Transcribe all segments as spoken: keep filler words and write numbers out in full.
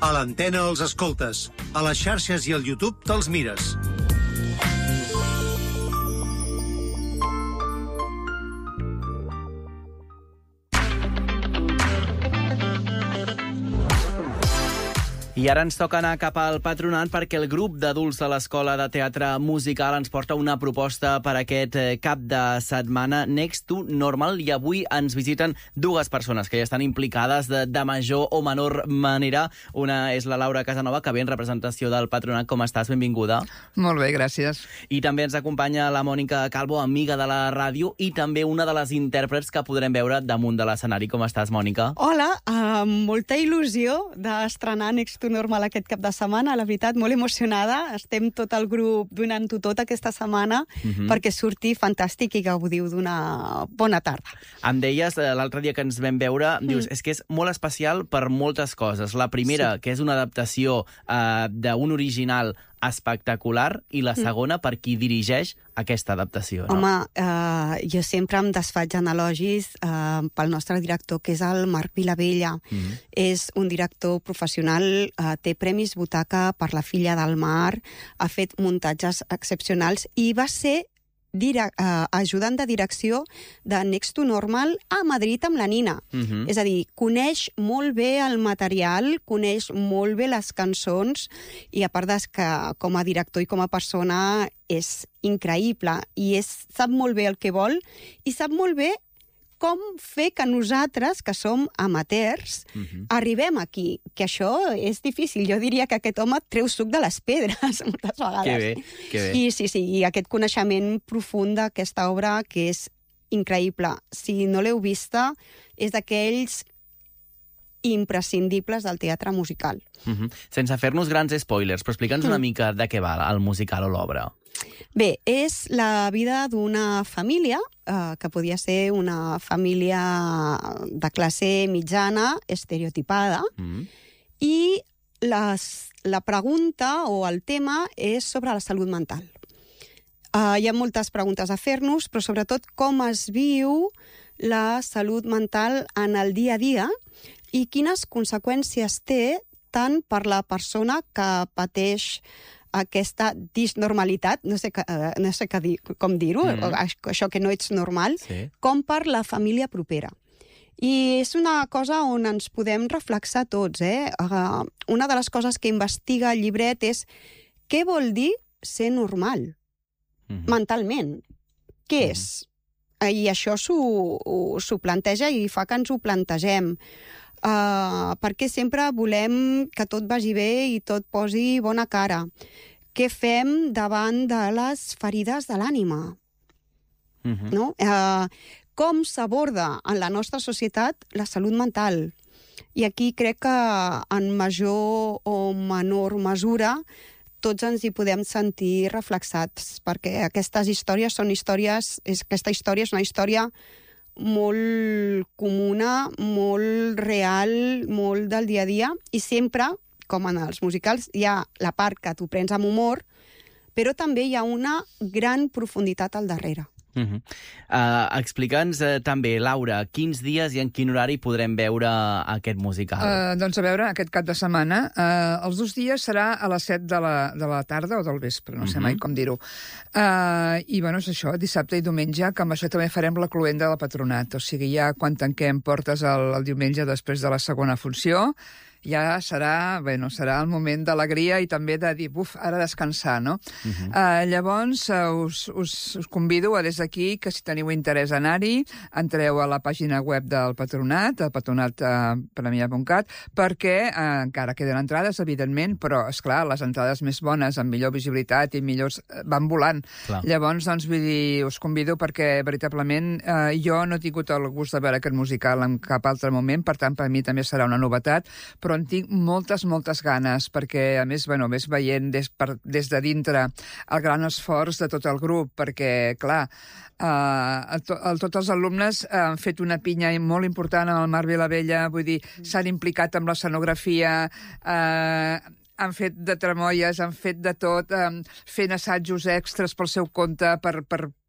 A l'antena els escoltes, a les xarxes i al YouTube te'ls mires. I ara ens toca anar cap al Patronat perquè el grup d'adults de l'Escola de Teatre Musical ens porta una proposta per aquest cap de setmana, Next to Normal, i avui ens visiten dues persones que ja estan implicades de, de major o menor manera. Una és la Laura Casanova, que ve en representació del Patronat. Com estàs? Benvinguda. Molt bé, gràcies. I també ens acompanya la Mònica Calvo, amiga de la ràdio, i també una de les intèrprets que podrem veure damunt de l'escenari. Com estàs, Mònica? Hola, amb molta il·lusió d'estrenar Next to Normal aquest cap de setmana, la veritat, molt emocionada. Estem tot el grup donant-ho tot aquesta setmana uh-huh. perquè surti fantàstic i gaudiu d'una bona tarda. Em deies l'altre dia que ens vam veure, mm. dius, és que és molt especial per moltes coses. La primera, sí. que és una adaptació uh, d'un original espectacular, i la segona per qui dirigeix aquesta adaptació. No? Home, eh, jo sempre em desfaig en elogis eh, pel nostre director, que és el Marc Vilavella. Mm-hmm. És un director professional, eh, té premis Butaca per La filla del mar, ha fet muntatges excepcionals i va ser Dire, uh, ajudant de direcció de Next to Normal a Madrid amb la Nina. Uh-huh. És a dir, coneix molt bé el material, coneix molt bé les cançons, i a part de que com a director i com a persona és increïble, i és, sap molt bé el que vol, i sap molt bé com fer que nosaltres, que som amateurs, uh-huh. arribem aquí. Que això és difícil. Jo diria que aquest home treu suc de les pedres moltes vegades. Que bé, que bé. I, sí, sí, i aquest coneixement profund d'aquesta obra, que és increïble. Si no l'heu vista, és d'aquells imprescindibles del teatre musical. Uh-huh. Sense fer-nos grans spoilers, però explica'ns una uh-huh. mica de què va el musical o l'obra. Bé, és la vida d'una família, eh, que podia ser una família de classe mitjana, estereotipada, mm. i les, la pregunta o el tema és sobre la salut mental. Eh, hi ha moltes preguntes a fer-nos, però sobretot com es viu la salut mental en el dia a dia i quines conseqüències té tant per la persona que pateix aquesta disnormalitat, no sé, que, no sé que dir, com dir-ho, mm. això que no ets normal, sí. com per la família propera. I és una cosa on ens podem reflexar tots. Eh? Uh, una de les coses que investiga el llibret és què vol dir ser normal, mm. mentalment. Què mm. és? I això s'ho planteja i fa que ens ho plantegem. Uh, perquè sempre volem que tot vagi bé i tot posi bona cara. Què fem davant de les ferides de l'ànima? Uh-huh. No? Uh, com s'aborda en la nostra societat la salut mental? I aquí crec que en major o menor mesura tots ens hi podem sentir reflexats, perquè aquestes històries són històries, és, aquesta història és una història molt comuna, molt real, molt del dia a dia, i sempre, com en els musicals, hi ha la part que tu prens amb humor, però també hi ha una gran profunditat al darrere. Uh-huh. Uh, Explica'ns uh, també, Laura, quins dies i en quin horari podrem veure aquest musical? Uh, doncs a veure, aquest cap de setmana, uh, els dos dies serà a les set de la, de la tarda o del vespre, no sé uh-huh. mai com dir-ho. Uh, I, bueno, és això, dissabte i diumenge, que amb això també farem la cluenda del Patronat. O sigui, ja quan tanquem portes el, el diumenge després de la segona funció, ja serà, bueno, serà el moment d'alegria i també de dir, buf, ara descansar, no? Uh-huh. Uh, llavors, uh, us, us, us convido a des d'aquí que si teniu interès a anar-hi, entreu a la pàgina web del Patronat, el patronat premià punt cat, perquè uh, encara queden entrades, evidentment, però, esclar, les entrades més bones, amb millor visibilitat i millors, van volant. Clar. Llavors, doncs, vull dir, us convido perquè, veritablement, uh, jo no he tingut el gust de veure aquest musical en cap altre moment, per tant, per mi també serà una novetat, però en tinc moltes, moltes ganes, perquè, a més, bueno, més veient des, per, des de dintre el gran esforç de tot el grup, perquè, clar, eh, to, el, tots els alumnes han fet una pinya molt important amb el Marc Vilavella, vull dir, s'han implicat amb l'escenografia, eh, han fet de tremoies, han fet de tot, eh, fent assajos extras pel seu compte per, per,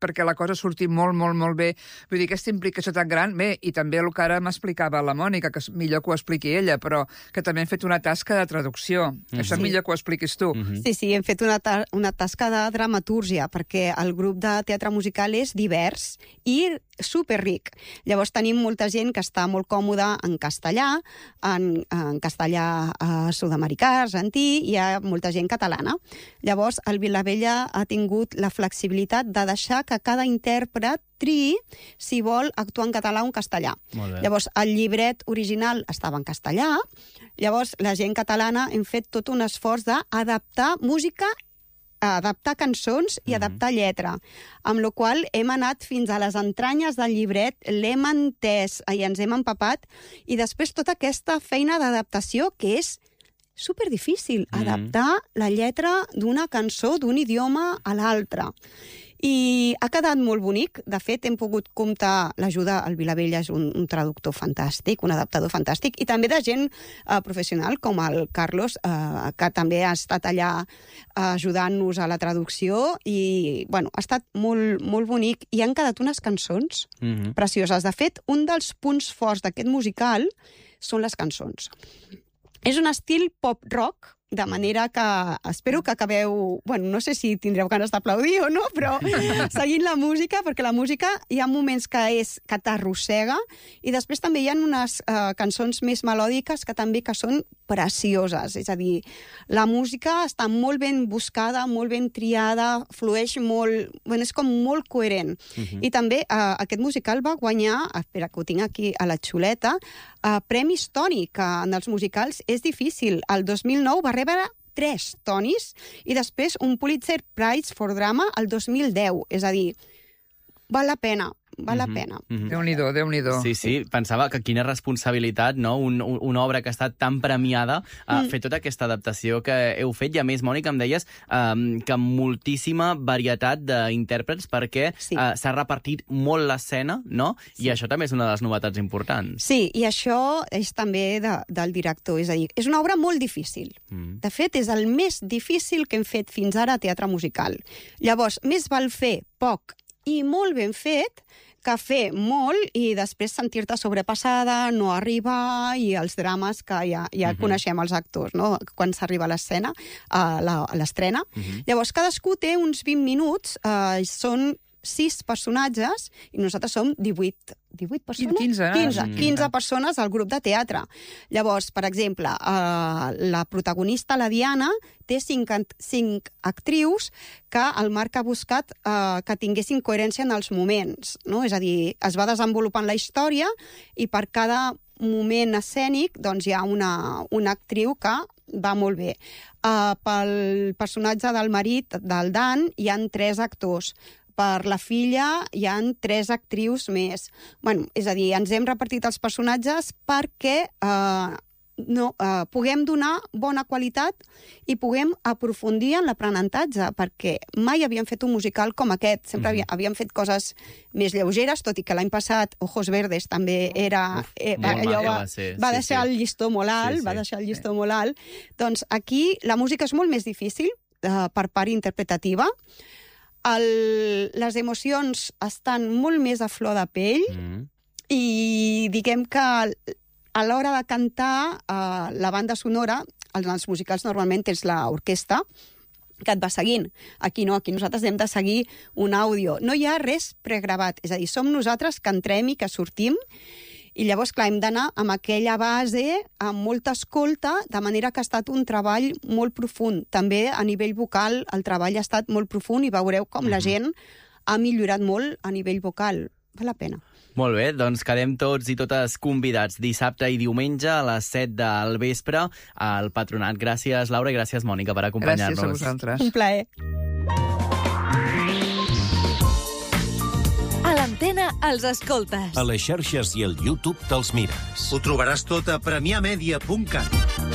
perquè la cosa surti molt, molt, molt bé. Vull dir, aquesta implicació tan gran, bé, i també el que ara m'explicava la Mònica, que millor que ho expliqui ella, però que també hem fet una tasca de traducció. Mm-hmm. Això sí. millor que ho expliquis tu. Mm-hmm. Sí, sí, hem fet una, ta una tasca de dramatúrgia, perquè el grup de teatre musical és divers i superric. Llavors tenim molta gent que està molt còmoda en castellà, en, en castellà eh, sud-americà, argentí, i hi ha molta gent catalana. Llavors, el Vilavella ha tingut la flexibilitat de deixar que cada intèrpret triï si vol actuar en català o en castellà. Llavors, el llibret original estava en castellà, llavors la gent catalana hem fet tot un esforç d'adaptar música, adaptar cançons i adaptar lletra, amb la qual hem anat fins a les entranyes del llibret, l'hem entès i ens hem empapat, i després tota aquesta feina d'adaptació que és superdifícil, mm. adaptar la lletra d'una cançó d'un idioma a l'altre. I ha quedat molt bonic. De fet, hem pogut comptar l'ajuda. El Vilavella és un, un traductor fantàstic, un adaptador fantàstic, i també de gent eh, professional, com el Carlos, eh, que també ha estat allà ajudant-nos a la traducció, i bueno, ha estat molt, molt bonic, i han quedat unes cançons mm-hmm. precioses. De fet, un dels punts forts d'aquest musical són les cançons. És un estil pop-rock, de manera que espero que acabeu... Bueno, no sé si tindreu ganes d'aplaudir o no, però seguint la música, perquè la música hi ha moments que és que t'arrossega, i després també hi ha unes uh, cançons més melòdiques que també que són precioses. És a dir, la música està molt ben buscada, molt ben triada, flueix molt... Bueno, és com molt coherent. Uh-huh. I també uh, aquest musical va guanyar, espera que ho tinc aquí a la xuleta, uh, Premis Tony, que en els musicals és difícil. El dos mil nou va rebre tres Tonys i després un Pulitzer Prize for Drama el dos mil deu. És a dir, val la pena, val la pena. Mm-hmm. Déu-n'hi-do, Déu-n'hi-do. Sí, sí, pensava que quina responsabilitat, no? Un, un, una obra que ha estat tan premiada, uh, mm. fer tota aquesta adaptació que heu fet. I a més, Mònica, em deies um, que moltíssima varietat d'intèrprets, perquè sí. uh, s'ha repartit molt l'escena, no? Sí. I això també és una de les novetats importants. Sí, i això és també de, del director. És a dir, és una obra molt difícil. Mm. De fet, és el més difícil que hem fet fins ara a teatre musical. Llavors, més val fer poc i molt ben fet que fer molt i després sentir-te sobrepassada, no arribar, i els drames que ja, ja uh-huh. coneixem els actors, no? Quan s'arriba a l'escena, a l'estrena. Uh-huh. Llavors, cadascú té uns vint minuts, eh, són sis personatges, i nosaltres som divuit, divuit persones? quinze, eh? quinze, quinze persones al grup de teatre. Llavors, per exemple, eh, la protagonista, la Diana, té cinc, cinc actrius que el Marc ha buscat eh, que tinguessin coherència en els moments, no? És a dir, es va desenvolupant la història i per cada moment escènic doncs hi ha una, una actriu que va molt bé. Uh, pel personatge del marit, del Dan, hi han tres actors. Per la filla hi han tres actrius més. Bueno, és a dir, ens hem repartit els personatges perquè eh, no, eh, puguem donar bona qualitat i puguem aprofundir en l'aprenentatge, perquè mai havíem fet un musical com aquest. Sempre mm-hmm. havíem fet coses més lleugeres, tot i que l'any passat Ojos Verdes també era... Uf, eh, va, allò va, va, ser, va sí, deixar sí. el llistó molt alt, sí, sí. va deixar el llistó sí. molt alt. Doncs aquí la música és molt més difícil eh, per part interpretativa. El, les emocions estan molt més a flor de pell mm. i diguem que a l'hora de cantar uh, la banda sonora, els musicals normalment és l'orquestra que et va seguint. Aquí no, aquí nosaltres hem de seguir un àudio. No hi ha res pregravat, és a dir, som nosaltres que entrem i que sortim. I llavors, clar, hem d'anar amb aquella base, amb molta escolta, de manera que ha estat un treball molt profund. També a nivell vocal el treball ha estat molt profund i veureu com mm-hmm. la gent ha millorat molt a nivell vocal. Val la pena. Molt bé, doncs quedem tots i totes convidats dissabte i diumenge a les set del vespre al Patronat. Gràcies, Laura, i gràcies, Mònica, per acompanyar-nos. Gràcies a vosaltres. Un plaer. A l'antena els escoltes. A les xarxes i al YouTube te'ls mires. Ho trobaràs tot a premià media punt cat.